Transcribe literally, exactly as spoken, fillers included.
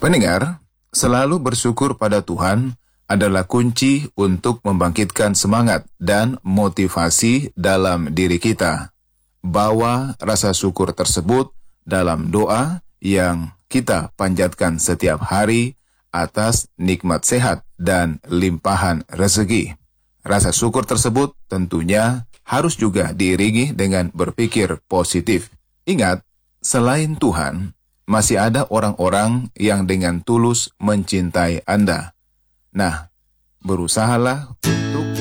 Pendengar, selalu bersyukur pada Tuhan adalah kunci untuk membangkitkan semangat dan motivasi dalam diri kita. Bawa rasa syukur tersebut dalam doa yang kita panjatkan setiap hari atas nikmat sehat dan limpahan rezeki. Rasa syukur tersebut tentunya harus juga diiringi dengan berpikir positif. Ingat, selain Tuhan, masih ada orang-orang yang dengan tulus mencintai Anda. Nah, berusahalah untuk